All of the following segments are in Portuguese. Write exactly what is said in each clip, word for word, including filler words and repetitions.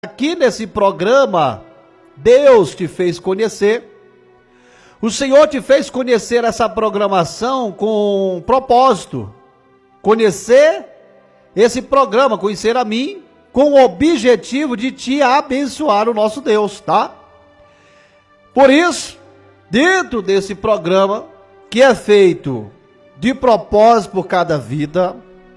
Aqui nesse programa, Deus te fez conhecer. O Senhor te fez conhecer essa programação com um propósito. Conhecer esse programa, conhecer a mim, com o objetivo de te abençoar, o nosso Deus, tá? Por isso, dentro desse programa, que é feito de propósito por cada vida,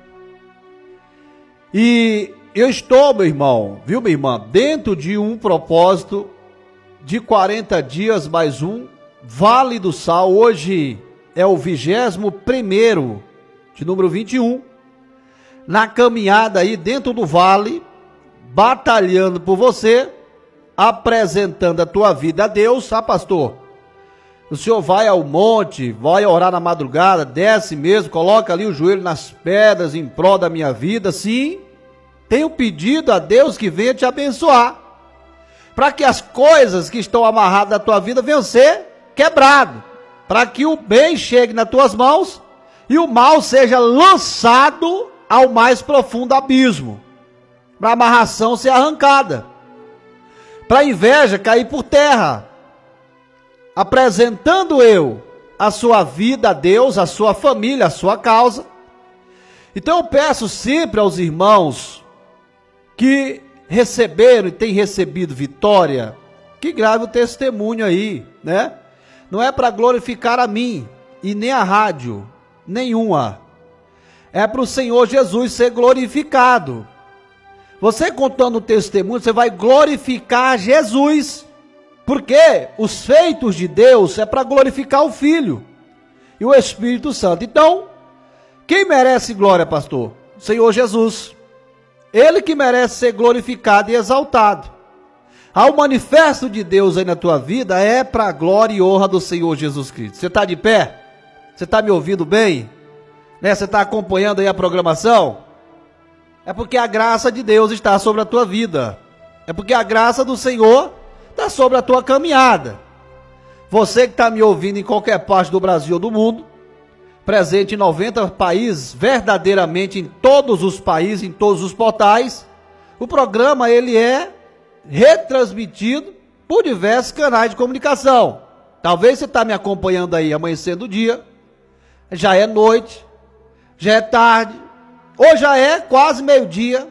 e eu estou, meu irmão, viu, minha irmã, dentro de um propósito de quarenta dias mais um, Vale do Sal. Hoje é o vigésimo primeiro, de número vinte e um, na caminhada aí dentro do vale, batalhando por você, apresentando a tua vida a Deus, tá, pastor? O senhor vai ao monte, vai orar na madrugada, desce mesmo, coloca ali o joelho nas pedras em prol da minha vida, sim. Tenho pedido a Deus que venha te abençoar, para que as coisas que estão amarradas na tua vida venham ser quebradas, para que o bem chegue nas tuas mãos e o mal seja lançado ao mais profundo abismo, para a amarração ser arrancada, para a inveja cair por terra, apresentando eu a sua vida a Deus, a sua família, a sua causa. Então eu peço sempre aos irmãos que receberam e têm recebido vitória, que grave o testemunho aí, né? Não é para glorificar a mim e nem a rádio, nenhuma. É para o Senhor Jesus ser glorificado. Você contando o testemunho, você vai glorificar Jesus, porque os feitos de Deus é para glorificar o Filho e o Espírito Santo. Então, quem merece glória, pastor? O Senhor Jesus. Ele que merece ser glorificado e exaltado. Ao manifesto de Deus aí na tua vida é para a glória e honra do Senhor Jesus Cristo. Você está de pé? Você está me ouvindo bem? Né? Você está acompanhando aí a programação? É porque a graça de Deus está sobre a tua vida. É porque a graça do Senhor está sobre a tua caminhada. Você que está me ouvindo em qualquer parte do Brasil ou do mundo, presente em noventa países, verdadeiramente em todos os países, em todos os portais. O programa ele é retransmitido por diversos canais de comunicação. Talvez você está me acompanhando aí amanhecendo o dia, já é noite, já é tarde, ou já é quase meio-dia,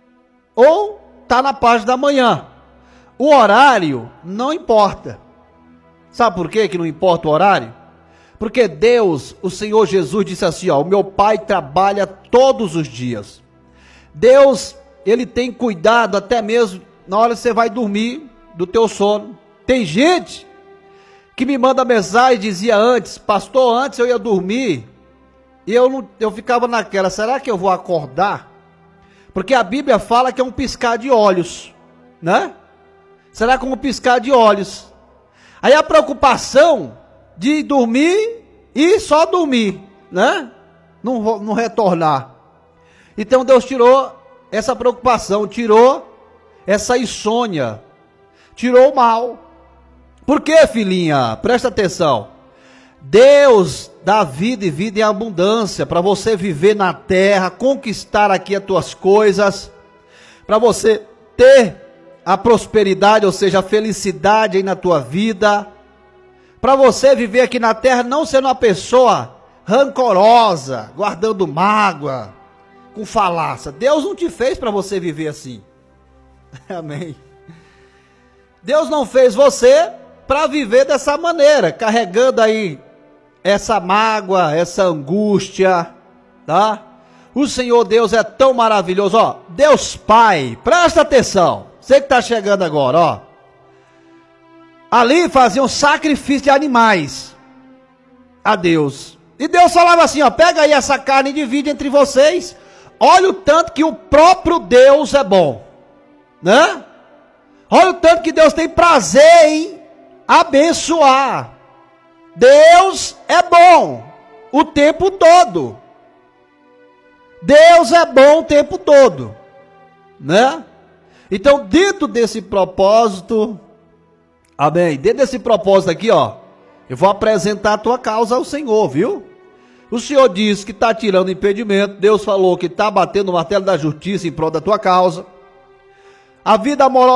ou está na parte da manhã. O horário não importa. Sabe por quê que não importa o horário? Porque Deus, o Senhor Jesus disse assim, ó, o meu Pai trabalha todos os dias. Deus, Ele tem cuidado até mesmo na hora que você vai dormir, do teu sono. Tem gente que me manda mensagem e dizia antes, pastor, antes eu ia dormir, e eu, não, eu ficava naquela, será que eu vou acordar? Porque a Bíblia fala que é um piscar de olhos, né? Será como um piscar de olhos. Aí a preocupação de dormir e só dormir, né? Não, não retornar. Então Deus tirou essa preocupação, tirou essa insônia, tirou o mal. Por quê, filhinha? Presta atenção. Deus dá vida e vida em abundância para você viver na terra, conquistar aqui as tuas coisas, para você ter a prosperidade, ou seja, a felicidade aí na tua vida, para você viver aqui na terra não sendo uma pessoa rancorosa, guardando mágoa, com falácia. Deus não te fez para você viver assim. Amém. Deus não fez você para viver dessa maneira, carregando aí essa mágoa, essa angústia, tá? O Senhor Deus é tão maravilhoso, ó. Deus Pai, presta atenção. Você que está chegando agora, ó. Ali faziam sacrifício de animais a Deus. E Deus falava assim, ó, pega aí essa carne e divide entre vocês. Olha o tanto que o próprio Deus é bom, né? Olha o tanto que Deus tem prazer em abençoar. Deus é bom o tempo todo. Deus é bom o tempo todo, né? Então, dentro desse propósito, amém, dentro desse propósito aqui, ó, eu vou apresentar a tua causa ao Senhor, viu? O Senhor diz que está tirando impedimento, Deus falou que está batendo o martelo da justiça em prol da tua causa. A vida amorosa